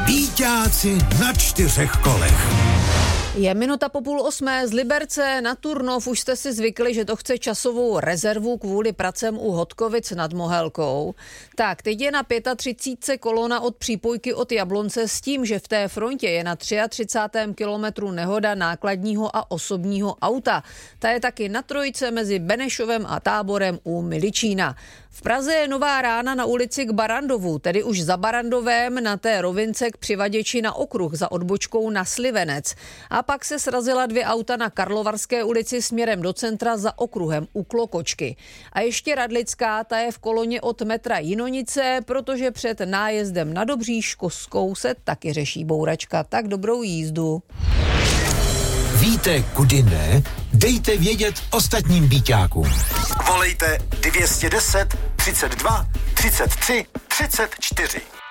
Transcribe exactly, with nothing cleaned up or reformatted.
Bíťáci na čtyřech kolech. Je minuta po půl osmé z Liberce na Turnov. Už jste si zvykli, že to chce časovou rezervu kvůli pracem u Hodkovic nad Mohelkou. Tak, teď je na třicet pět kolona od přípojky od Jablonce s tím, že v té frontě je na třicátém třetím kilometru nehoda nákladního a osobního auta. Ta je taky na trojce mezi Benešovem a Táborem u Miličína. V Praze je nová rána na ulici k Barandovu, tedy už za Barandovém na té rovince k Přivaděči na okruh za odbočkou na Slivenec. A pak se srazila dvě auta na Karlovarské ulici směrem do centra za okruhem u Klokočky. A ještě Radlická, ta je v koloně od metra Jinonice, protože před nájezdem na Dobříškovskou se taky řeší bouračka. Tak dobrou jízdu. Víte, kudy ne? Dejte vědět ostatním bíťákům. Volejte dvě stě deset, třicet dva, třicet tři, třicet čtyři.